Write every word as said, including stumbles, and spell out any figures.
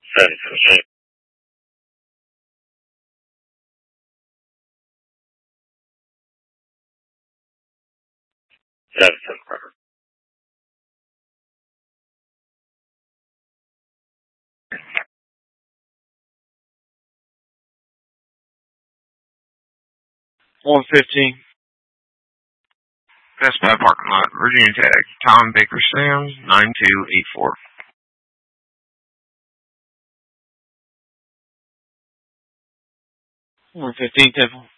seven percent. Seven percent. one fifteen. Best Buy parking lot, Virginia Tech, Tom Baker Sims, nine two eight four. one fifteen, Temple.